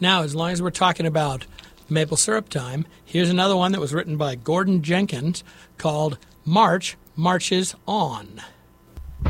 Now, as long as we're talking about maple syrup time, here's another one that was written by Gordon Jenkins called March Marches On.